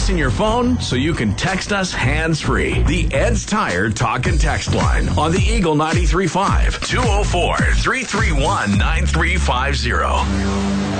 us in your phone so you can text us hands-free. The Ed's Tire Talk and Text line on the Eagle 93.5, 204-331-9350.